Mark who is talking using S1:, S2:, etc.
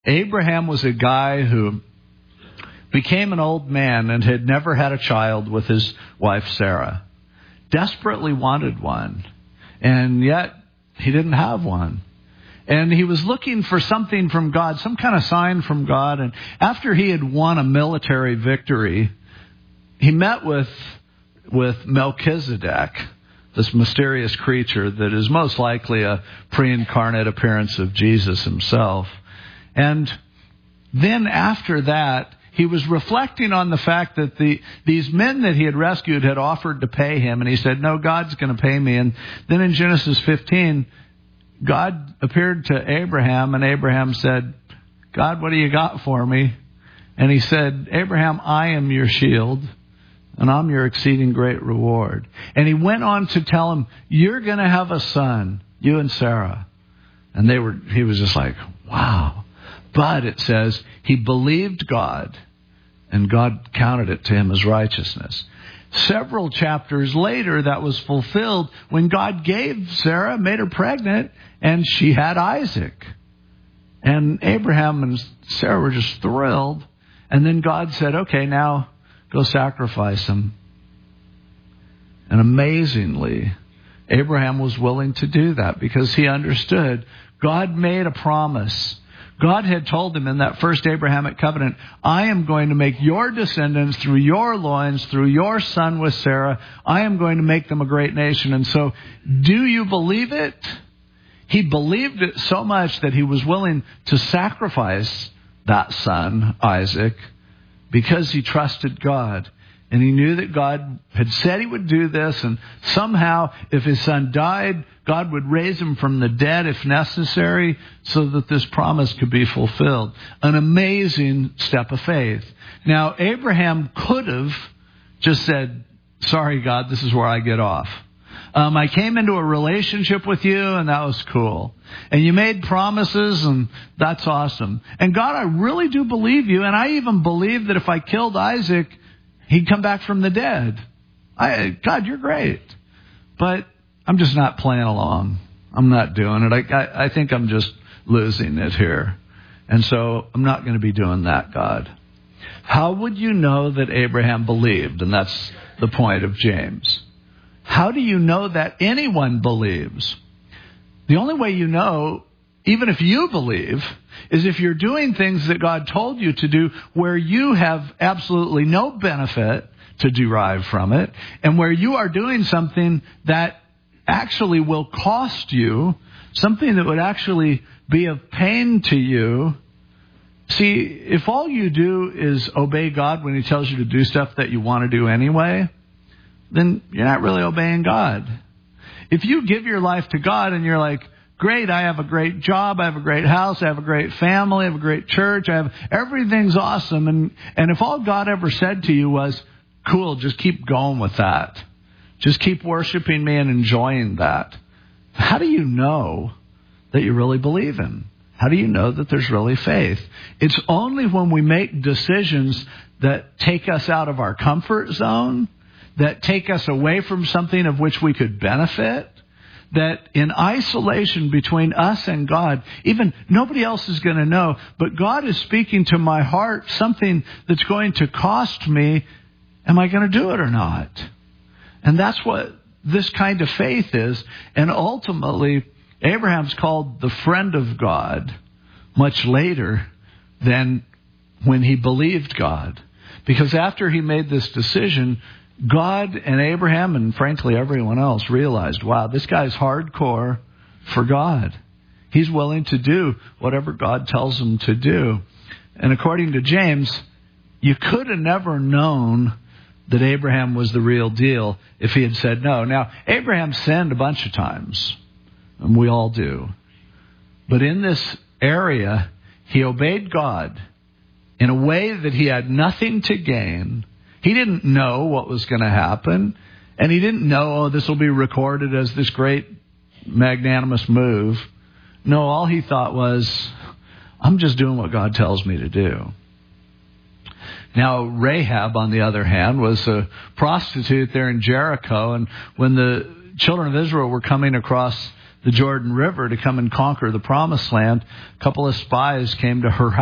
S1: Abraham was a guy who became an old man and had never had a child with his wife Sarah. Desperately wanted one, and yet he didn't have one. And he was looking for something from God, some kind of sign from God. And after he had won a military victory, he met with Melchizedek, this mysterious creature that is most likely a pre-incarnate appearance of Jesus himself. And then after that, he was reflecting on the fact that these men that he had rescued had offered to pay him. And he said, no, God's going to pay me. And then in Genesis 15, God appeared to Abraham, and Abraham said, God, what do you got for me? And he said, Abraham, I am your shield, and I'm your exceeding great reward. And he went on to tell him, you're going to have a son, you and Sarah. And he was just like, wow. But it says, he believed God, and God counted it to him as righteousness. Several chapters later, that was fulfilled when God gave Sarah, made her pregnant, and she had Isaac. And Abraham and Sarah were just thrilled. And then God said, okay, now go sacrifice him. And amazingly, Abraham was willing to do that because he understood God made a promise. God had told him in that first Abrahamic covenant, I am going to make your descendants through your loins, through your son with Sarah, I am going to make them a great nation. And so, do you believe it? He believed it so much that he was willing to sacrifice that son, Isaac, because he trusted God. And he knew that God had said he would do this, and somehow, if his son died, God would raise him from the dead if necessary, so that this promise could be fulfilled. An amazing step of faith. Now, Abraham could have just said, sorry, God, this is where I get off. I came into a relationship with you, and that was cool. And you made promises, and that's awesome. And God, I really do believe you, and I even believe that if I killed Isaac, he'd come back from the dead. God, you're great. But I'm just not playing along. I'm not doing it. I think I'm just losing it here. And so I'm not going to be doing that, God. How would you know that Abraham believed? And that's the point of James. How do you know that anyone believes? The only way you know, even if you believe, is if you're doing things that God told you to do where you have absolutely no benefit to derive from it, and where you are doing something that actually will cost you, something that would actually be of pain to you. See, if all you do is obey God when he tells you to do stuff that you want to do anyway, then you're not really obeying God. If you give your life to God and you're like, great, I have a great job, I have a great house, I have a great family, I have a great church, everything's awesome. And if all God ever said to you was, cool, just keep going with that. Just keep worshiping me and enjoying that. How do you know that you really believe him? How do you know that there's really faith? It's only when we make decisions that take us out of our comfort zone, that take us away from something of which we could benefit, that in isolation between us and God, even nobody else is going to know, but God is speaking to my heart something that's going to cost me. Am I going to do it or not? And that's what this kind of faith is. And ultimately, Abraham's called the friend of God much later than when he believed God. Because after he made this decision, God and Abraham, and frankly everyone else, realized, wow, this guy's hardcore for God. He's willing to do whatever God tells him to do. And according to James, you could have never known that Abraham was the real deal if he had said no. Now, Abraham sinned a bunch of times, and we all do. But in this area, he obeyed God in a way that he had nothing to gain. He didn't know what was going to happen. And he didn't know, this will be recorded as this great magnanimous move. No, all he thought was, I'm just doing what God tells me to do. Now, Rahab, on the other hand, was a prostitute there in Jericho. And when the children of Israel were coming across the Jordan River to come and conquer the Promised Land, a couple of spies came to her